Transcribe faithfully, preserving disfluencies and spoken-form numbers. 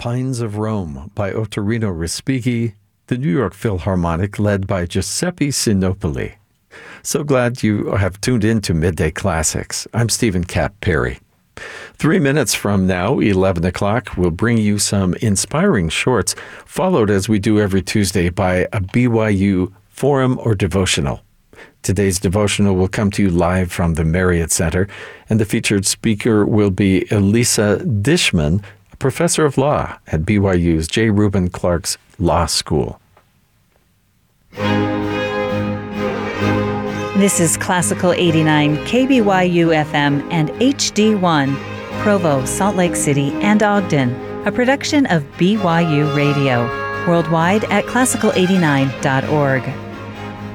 Pines of Rome by Ottorino Respighi, the New York Philharmonic led by Giuseppe Sinopoli. So glad you have tuned in to Midday Classics. I'm Stephen Cap Perry. Three minutes from now, eleven o'clock, we'll bring you some inspiring shorts, followed as we do every Tuesday by a B Y U forum or devotional. Today's devotional will come to you live from the Marriott Center, and the featured speaker will be Elisa Dishman, a professor of law at B Y U's J. Reuben Clark's Law School. This is Classical eighty-nine K B Y U F M and H D one, Provo, Salt Lake City, and Ogden, a production of B Y U Radio, worldwide at classical eighty-nine dot org.